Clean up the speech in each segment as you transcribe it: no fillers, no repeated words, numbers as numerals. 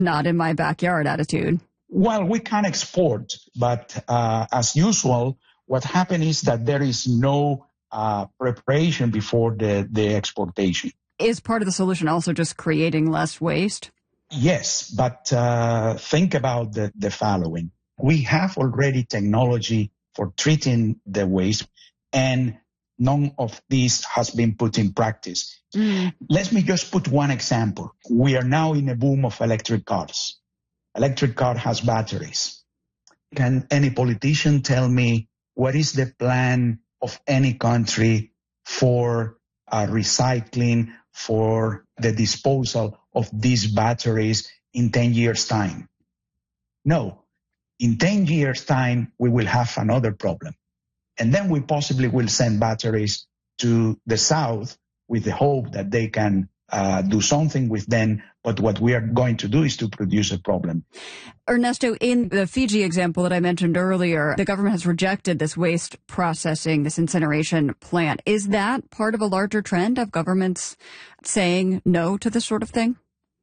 not in my backyard attitude. Well, we can export, but as usual, what happens is that there is no preparation before the exportation. Is part of the solution also just creating less waste? Yes, but think about the following. We have already technology for treating the waste, and none of this has been put in practice. Let me just put one example. We are now in a boom of electric cars. Electric car has batteries. Can any politician tell me what is the plan of any country for recycling, for the disposal of these batteries in 10 years' time? No. In 10 years' time, we will have another problem. And then we possibly will send batteries to the south with the hope that they can do something with them. But what we are going to do is to produce a problem. Ernesto, in the Fiji example that I mentioned earlier, the government has rejected this waste processing, this incineration plant. Is that part of a larger trend of governments saying no to this sort of thing?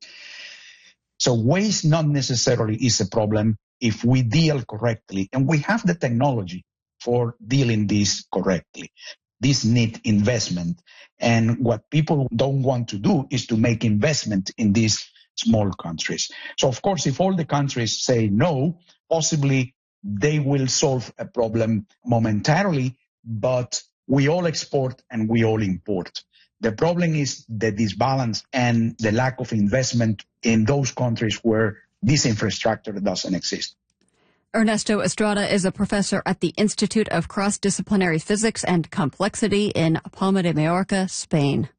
So waste not necessarily is a problem if we deal correctly. And we have the technology for dealing this correctly. This need investment. And what people don't want to do is to make investment in these small countries. So, of course, if all the countries say no, possibly they will solve a problem momentarily, but we all export and we all import. The problem is the disbalance and the lack of investment in those countries where this infrastructure doesn't exist. Ernesto Estrada is a professor at the Institute of Cross-Disciplinary Physics and Complexity in Palma de Mallorca, Spain.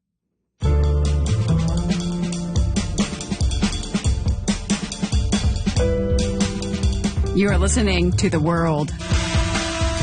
You are listening to The World.